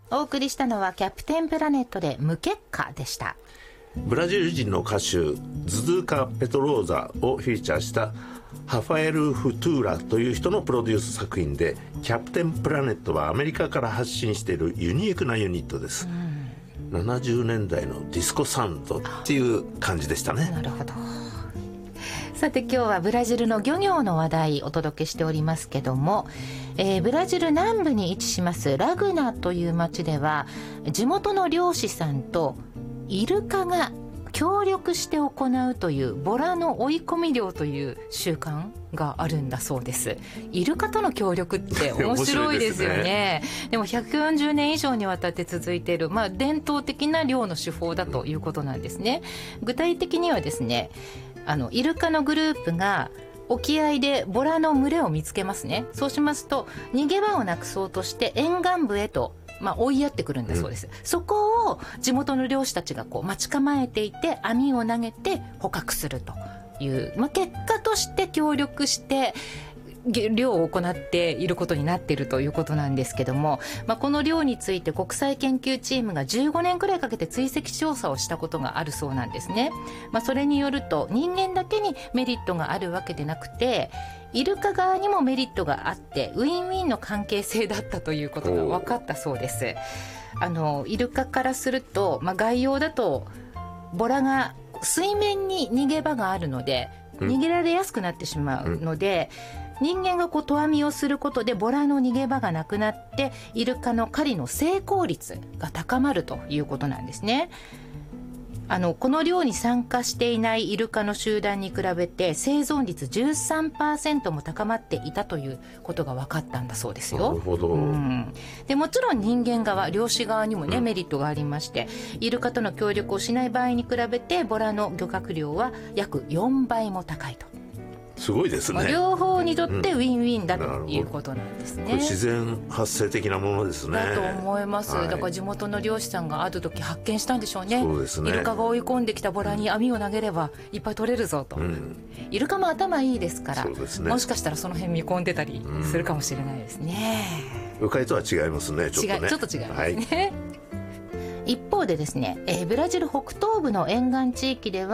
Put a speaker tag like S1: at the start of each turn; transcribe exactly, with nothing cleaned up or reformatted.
S1: お送りしたのはキャプテンプラネットで無結果でした。
S2: ブラジル人の歌手ズズーカ・ペトローザをフィーチャーしたハファエル・フトゥーラという人のプロデュース作品で、キャプテンプラネットはアメリカから発信しているユニークなユニットです、うん、ななじゅうねんだいのディスコサウンドっていう感じでしたね。
S1: なるほど。さて今日はブラジルの漁業の話題お届けしておりますけども、えー、ブラジル南部に位置しますラグナという町では、地元の漁師さんとイルカが協力して行うというボラの追い込み漁という習慣があるんだそうです。イルカとの協力って面白いですよね。ねでもひゃくよんじゅうねん以上にわたって続いている、まあ、伝統的な漁の手法だということなんですね。具体的にはですね、あのイルカのグループが沖合でボラの群れを見つけますね。そうしますと逃げ場をなくそうとして沿岸部へと、まあ、追いやってくるんだそうです、うん、そこを地元の漁師たちがこう待ち構えていて網を投げて捕獲するという、まあ、結果として協力して漁を行っていることになっているということなんですけども、まあ、この漁について国際研究チームがじゅうごねんくらいかけて追跡調査をしたことがあるそうなんですね。まあ、それによると人間だけにメリットがあるわけでなくて、イルカ側にもメリットがあってウィンウィンの関係性だったということが分かったそうです。あのイルカからすると、まあ、概要だとボラが水面に逃げ場があるので逃げられやすくなってしまうので、うん人間がこう投網をすることでボラの逃げ場がなくなってイルカの狩りの成功率が高まるということなんですね。あのこの漁に参加していないイルカの集団に比べて生存率 じゅうさんパーセント も高まっていたということが分かったんだそうですよ。
S2: なるほど、
S1: うん、でもちろん人間側漁師側にもね、うん、メリットがありまして、イルカとの協力をしない場合に比べてボラの漁獲量は約よんばいも高いと。
S2: すごいですね、
S1: まあ、両方にとってウィンウィンだということなんですね、
S2: これ自然発生的なものですね。
S1: だと思います、はい、だから地元の漁師さんがある時発見したんでしょうね。
S2: そうですね、
S1: イルカが追い込んできたボラに網を投げればいっぱい取れるぞと、うん、イルカも頭いいですから、そうですね、もしかしたらその辺見込んでたりするかもしれないですね、
S2: うん、鵜飼いとは違いますね、ちょっとね、
S1: 違いちょっと違いますね、はい、一方でですね、えー、ブラジル北東部の沿岸地域では